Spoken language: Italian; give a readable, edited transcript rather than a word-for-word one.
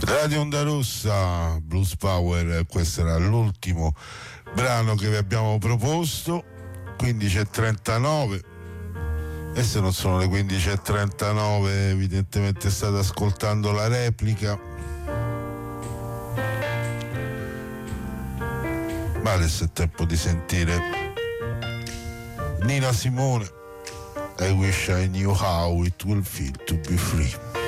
Radio Onda Rossa, Blues Power, questo era l'ultimo brano che vi abbiamo proposto, 15:39. E se non sono le 15:39, evidentemente state ascoltando la replica. Ma adesso è tempo di sentire Nina Simone, I wish I knew how it will feel to be free.